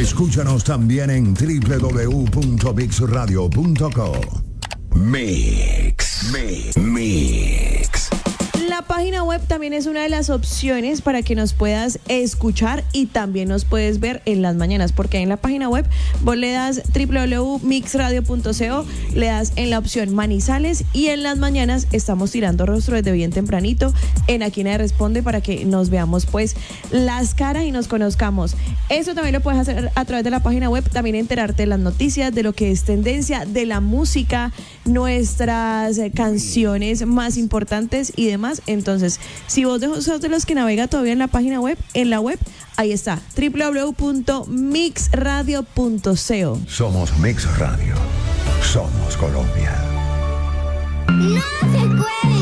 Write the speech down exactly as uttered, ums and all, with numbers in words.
Escúchanos también en doble u doble u doble u punto mix radio punto co. Mix, Mix, Mix. La página web también es una de las opciones para que nos puedas escuchar y también nos puedes ver en las mañanas, porque en la página web vos le das doble u doble u doble u punto mix radio punto co, le das en la opción Manizales y en las mañanas estamos tirando rostro desde bien tempranito en Aquí Nadie Responde para que nos veamos pues las caras y nos conozcamos. Eso también lo puedes hacer a través de la página web, también enterarte de las noticias, de lo que es tendencia, de la música, nuestras eh, canciones más importantes y demás. Entonces, si vos sos de los que navega todavía en la página web, en la web, ahí está, doble u doble u doble u punto mix radio punto co. Somos Mix Radio. Somos Colombia. No se puede.